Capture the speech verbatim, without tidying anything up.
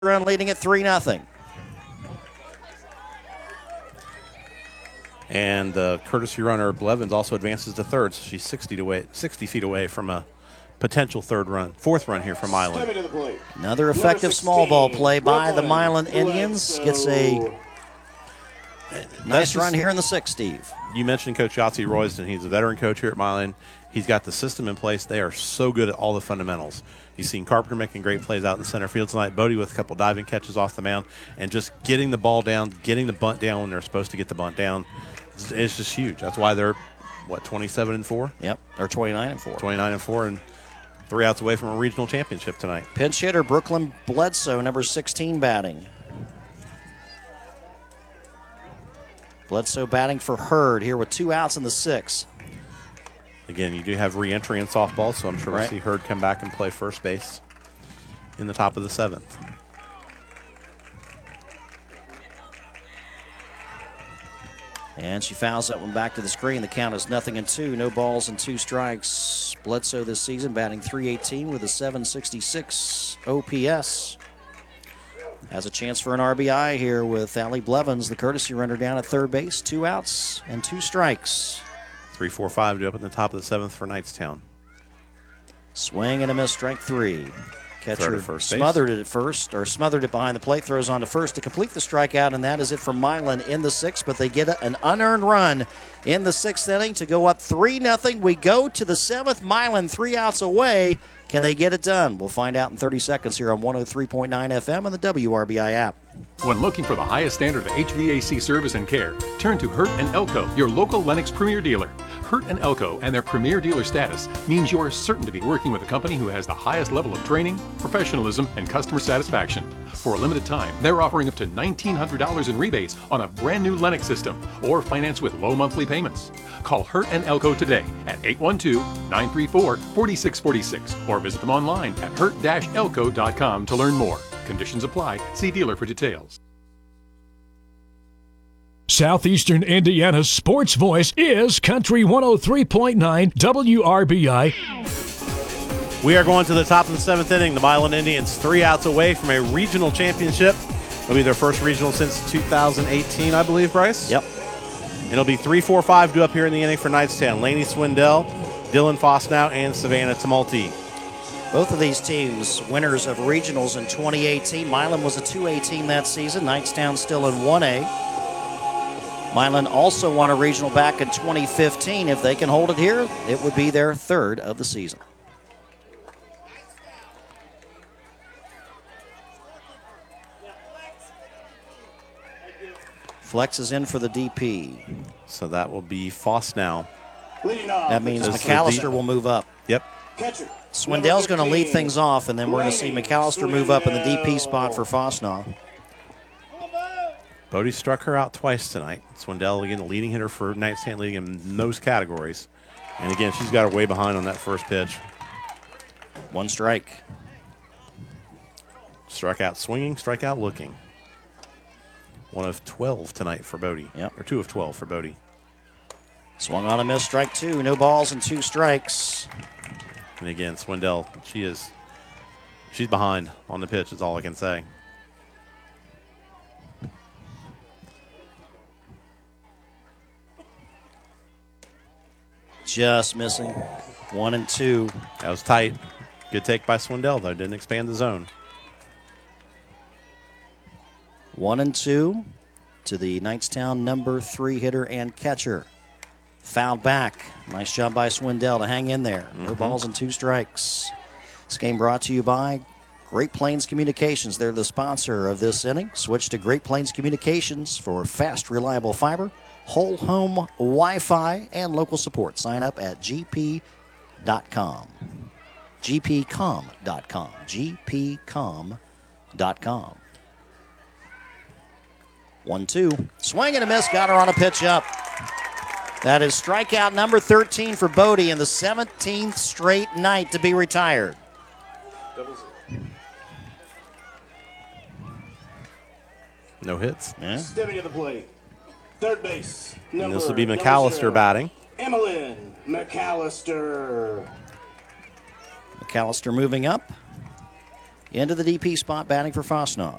run leading at three nothing. And the courtesy runner, Blevins, also advances to third. So she's sixty, away, sixty feet away from a potential third run, fourth run here from Milan. Another effective small ball play by the Milan Indians. Gets a nice run here in the sixth, Steve. You mentioned Coach Yahtzee Royston. He's a veteran coach here at Milan. He's got the system in place. They are so good at all the fundamentals. You've seen Carpenter making great plays out in the center field tonight. Bodie with a couple diving catches off the mound and just getting the ball down, getting the bunt down when they're supposed to get the bunt down. It's, it's just huge. That's why they're, what, twenty-seven and four? Yep, or twenty-nine and four. twenty-nine and four, and three outs away from a regional championship tonight. Pinch hitter Brooklyn Bledsoe, number sixteen, batting. Bledsoe batting for Hurd here with two outs in the sixth. Again, you do have re-entry in softball, so I'm sure right. we'll see Hurd come back and play first base in the top of the seventh. And she fouls that one back to the screen. The count is nothing and two. No balls and two strikes. Bledsoe this season batting three eighteen with a seven sixty-six O P S. Has a chance for an R B I here with Allie Blevins, the courtesy runner, down at third base. Two outs and two strikes. three four five to up in the top of the seventh for Knightstown. Swing and a miss, strike three. Catcher first smothered it at first, or smothered it behind the plate, throws on to first to complete the strikeout, and that is it for Milan in the sixth, but they get a, an unearned run in the sixth inning to go up three nothing. We go to the seventh. Milan three outs away. Can they get it done? We'll find out in thirty seconds here on one oh three point nine F M and the W R B I app. When looking for the highest standard of H V A C service and care, turn to Hurt and Elko, your local Lennox Premier dealer. Hurt and Elko and their Premier dealer status means you are certain to be working with a company who has the highest level of training, professionalism, and customer satisfaction. For a limited time, they're offering up to nineteen hundred dollars in rebates on a brand new Lennox system or finance with low monthly payments. Call Hurt and Elko today at eight one two, nine three four, four six four six or visit them online at hurt dash elko dot com to learn more. Conditions apply. See dealer for details. Southeastern Indiana's sports voice is Country one oh three point nine W R B I. We are going to the top of the seventh inning. The Milan Indians three outs away from a regional championship. It'll be their first regional since two thousand eighteen, I believe, Bryce? Yep. And it'll be three four five due up here in the inning for Knightstown. Laney Swindell, Dylan Fosnow, and Savannah Tumulty. Both of these teams winners of regionals in twenty eighteen. Milan was a two A team that season. Knightstown still in one A. Milan also won a regional back in twenty fifteen. If they can hold it here, it would be their third of the season. Flex is in for the D P. So that will be Fosnow. That means This is McAllister the- will move up. Yep. Swindell's going to lead things off, and then we're going to see McAllister move up in the D P spot for Fosnaw. Bodie struck her out twice tonight. Swindell, again, the leading hitter for Knightstown, leading in those categories. And again, she's got her way behind on that first pitch. One strike. Struck out swinging, strike out looking. One of twelve tonight for Bodie. Yep. Or two of twelve for Bodie. Swung on a miss, strike two. No balls and two strikes. And again, Swindell, she is, she's behind on the pitch, is all I can say. Just missing. One and two. That was tight. Good take by Swindell, though. Didn't expand the zone. One and two to the Knightstown number three hitter and catcher. Fouled back. Nice job by Swindell to hang in there. No Mm-hmm. balls and two strikes. This game brought to you by Great Plains Communications. They're the sponsor of this inning. Switch to Great Plains Communications for fast, reliable fiber, whole home Wi-Fi, and local support. Sign up at g p dot com. g p com dot com. g p com dot com. One, two. Swing and a miss. Got her on a pitch up. That is strikeout number thirteen for Bodie in the seventeenth straight night to be retired. No hits. Yeah. Stepping to the plate. Third base. And this will be McAllister batting. Emmeline McAllister. McAllister moving up. Into the D P spot, batting for Fosnoff.